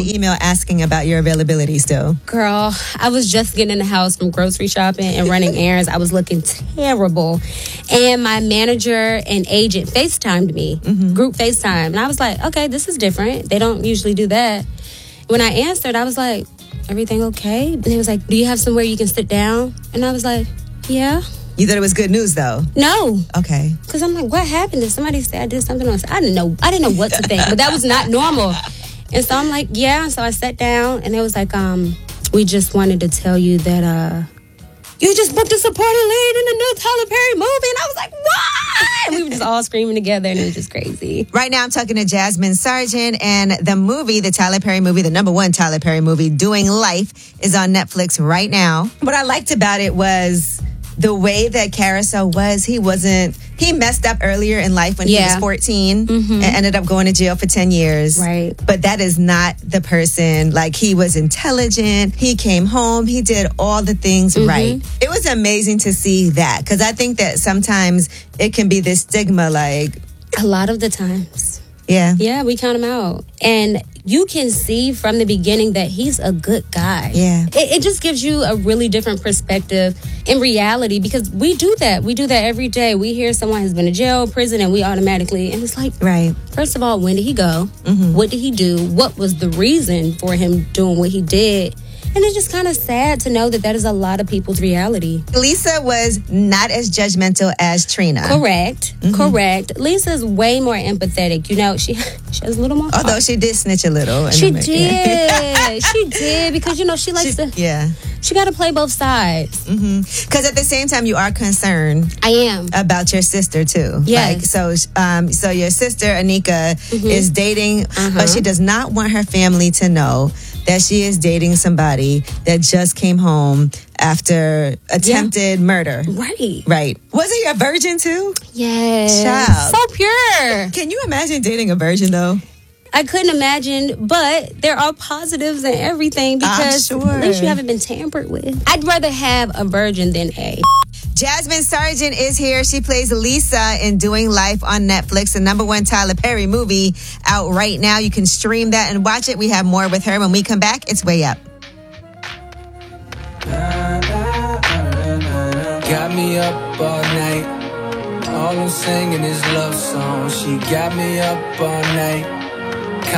me email asking about your availability still. Girl, I was just getting in the house from grocery shopping and running errands. I was looking terrible. And my manager and agent FaceTimed me, group FaceTime. And I was like, okay, this is different. They don't usually do that. When I answered, I was like, everything okay? And he was like, do you have somewhere you can sit down? And I was like, yeah. You thought it was good news, though? No. Okay. Because I'm like, what happened? Did somebody say I did something else? I didn't know what to think, but that was not normal. And so I'm like, yeah. And so I sat down, and it was like, we just wanted to tell you that you just booked a supporting lead in the new Tyler Perry movie. And I was like, what? And we were just all screaming together, and it was just crazy. Right now, I'm talking to Jasmine Sargent, and the movie, the Tyler Perry movie, the #1 Tyler Perry movie, Doing Life, is on Netflix right now. What I liked about it was the way that Carousel was. He messed up earlier in life when he was 14 and ended up going to jail for 10 years. Right. But that is not the person. Like, he was intelligent. He came home. He did all the things right. It was amazing to see that, because I think that sometimes it can be this stigma, like... A lot of the times. Yeah. Yeah, we count him out. And you can see from the beginning that he's a good guy. Yeah. It just gives you a really different perspective in reality, because we do that. We do that every day. We hear someone has been in jail, prison, and we automatically, and it's like, right. First of all, when did he go? What did he do? What was the reason for him doing what he did? And it's just kind of sad to know that that is a lot of people's reality. Lisa was not as judgmental as Trina. Correct. Lisa's way more empathetic. You know, she has a little more Although heart. she did snitch a little. She did. She did, because, you know, she likes to... Yeah. She got to play both sides. Because at the same time, you are concerned. I am. About your sister, too. Yes. Like, so your sister, Anika, is dating, but she does not want her family to know that she is dating somebody that just came home after attempted murder. Right. Wasn't he a virgin, too? Yes. Child. So pure. Can you imagine dating a virgin, though? I couldn't imagine, but there are positives in everything, because I'm sure. At least you haven't been tampered with. I'd rather have a virgin than a... Jasmine Sargent is here. She plays Lisa in Doing Life on Netflix, the #1 Tyler Perry movie out right now. You can stream that and watch it. We have more with her when we come back. It's Way Up. Got me up all night. All I'm singing is love songs. She got me up all night.